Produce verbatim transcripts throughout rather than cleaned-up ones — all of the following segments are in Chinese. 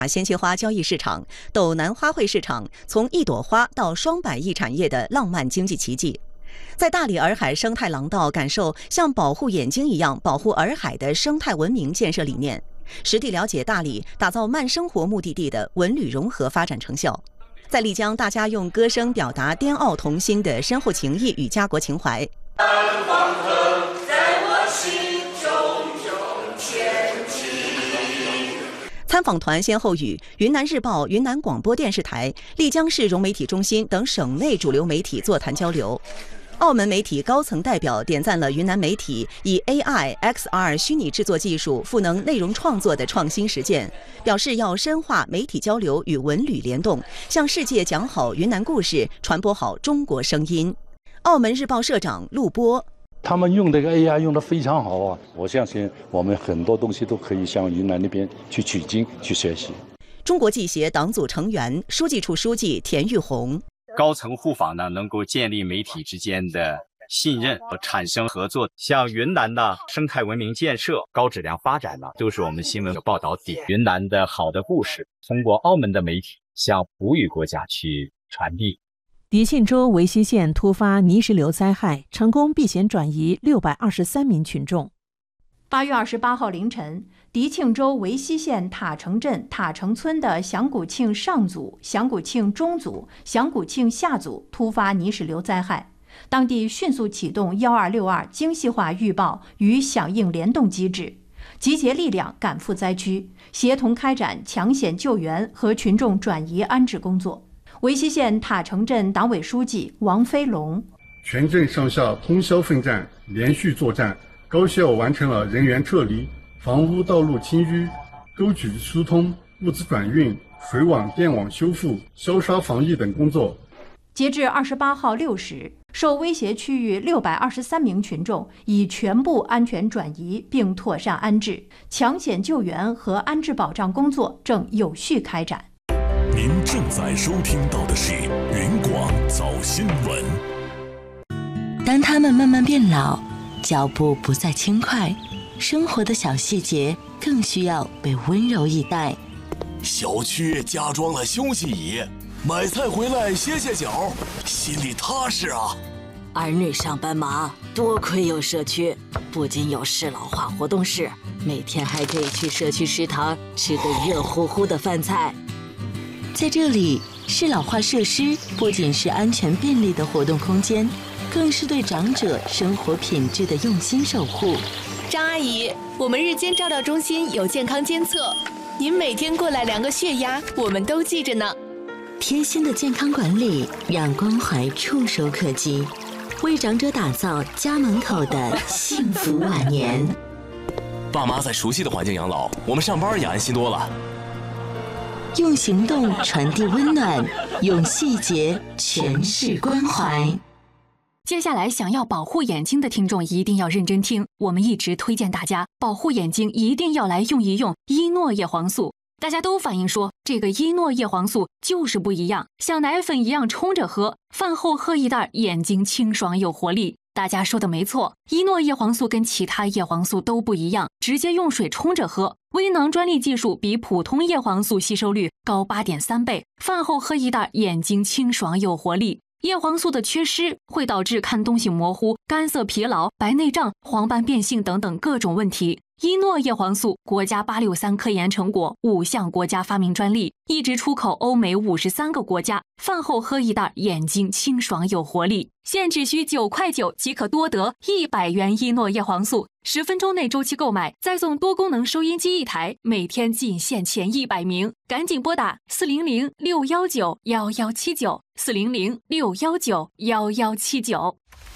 鲜切花交易市场、斗南花卉市场，从一朵花到双百亿产业的浪漫经济奇迹。在大理洱海生态廊道感受像保护眼睛一样保护洱海的生态文明建设理念，实地了解大理打造慢生活目的地的文旅融合发展成效。在丽江，大家用歌声表达滇澳同心的深厚情谊与家国情怀。参访团先后与云南日报、云南广播电视台、丽江市融媒体中心等省内主流媒体座谈交流。澳门媒体高层代表点赞了云南媒体以 A I、X R 虚拟制作技术赋能内容创作的创新实践，表示要深化媒体交流与文旅联动，向世界讲好云南故事，传播好中国声音。澳门日报社长陆波。 他们用这个 A I 用得非常好啊！我相信我们很多东西都可以向云南那边去取经、去学习。 中国记协党组成员、书记处书记田玉红， 高层互访呢，能够建立媒体之间的信任和产生合作。像云南的生态文明建设、高质量发展呢，都是我们新闻的报道点。云南的好的故事，通过澳门的媒体向哺语国家去传递。 迪庆州维西县突发泥石流灾害，成功避险转移六百二十三名群众。 八月二十八号凌晨，迪庆州维西县塔城镇塔城村的响古庆上组、响古庆中组、响古庆下组突发泥石流灾害，当地迅速启动幺二六二精细化预报与响应联动机制，集结力量赶赴灾区，协同开展抢险救援和群众转移安置工作。维西县塔城镇党委书记王飞龙： 全镇上下通宵奋战，连续作战，高效完成了人员撤离、房屋道路清淤、沟渠疏通、物资转运、水网电网修复、消杀防疫等工作。 截至二十八号六时，受威胁区域六百二十三名群众已全部安全转移并妥善安置，抢险救援和安置保障工作正有序开展。 您正在收听到的是云广早新闻。 当他们慢慢变老，脚步不再轻快，生活的小细节更需要被温柔以待。 小区加装了休息椅，买菜回来歇歇脚，心里踏实啊。 儿女上班忙，多亏有社区，不仅有适老化活动室，每天还可以去社区食堂吃个热乎乎的饭菜。 在这里，适老化设施不仅是安全便利的活动空间，更是对长者生活品质的用心守护。 张阿姨，我们日间照料中心有健康监测，您每天过来量个血压，我们都记着呢。 贴心的健康管理，让关怀触手可及，为长者打造家门口的幸福晚年。 爸妈在熟悉的环境养老，我们上班也安心多了。 用行动传递温暖，用细节诠释关怀。 接下来想要保护眼睛的听众一定要认真听，我们一直推荐大家保护眼睛一定要来用一用伊诺叶黄素。大家都反映说这个伊诺叶黄素就是不一样，像奶粉一样冲着喝，饭后喝一袋，眼睛清爽有活力。大家说的没错，伊诺叶黄素跟其他叶黄素都不一样，直接用水冲着喝。微囊专利技术比普通叶黄素吸收率高 八点三 倍，饭后喝一袋，眼睛清爽有活力。叶黄素的缺失会导致看东西模糊、干涩疲劳、白内障、黄斑变性等等各种问题。伊诺叶黄素国家八六三科研成果，五项国家发明专利，一直出口欧美五十三个国家。饭后喝一袋，眼睛清爽有活力。现只需九块九即可多得一百元伊诺叶黄素，十分钟内周期购买，再送多功能收音机一台，每天仅限前一百名，赶紧拨打四零零六幺九幺幺七九四零零六幺九幺幺七九。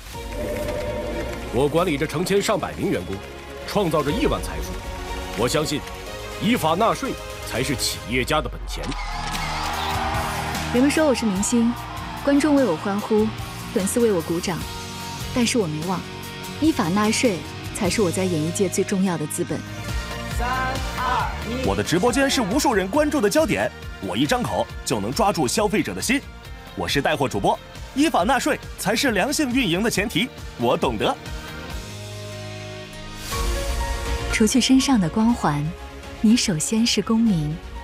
我管理着成千上百名员工，创造着亿万财富。我相信，依法纳税才是企业家的本钱。 人们说我是明星，观众为我欢呼，粉丝为我鼓掌，但是我没忘，依法纳税才是我在演艺界最重要的资本。 三二一，我的直播间是无数人关注的焦点，我一张口就能抓住消费者的心。我是带货主播，依法纳税才是良性运营的前提，我懂得。 除去身上的光环，你首先是公民。